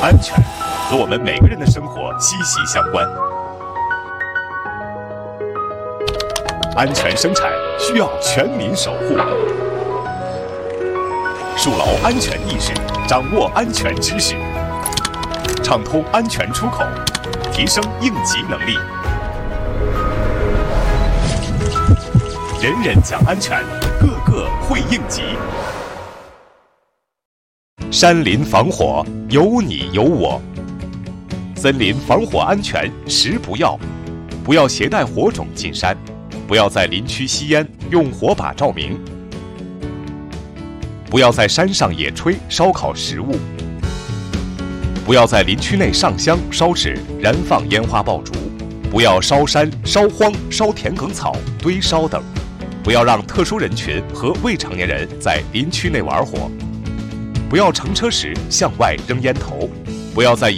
安全和我们每个人的生活息息相关。安全生产需要全民守护，树牢安全意识，掌握安全知识，畅通安全出口，提升应急能力。人人讲安全，个个会应急。山林防火，有你有我。森林防火安全十不要：不要携带火种进山，不要在林区吸烟用火把照明，不要在山上野炊烧烤食物，不要在林区内上香烧纸燃放烟花爆竹，不要烧山烧荒烧田埂草堆烧等，不要让特殊人群和未成年人在林区内玩火，不要乘车时向外扔烟头，不要在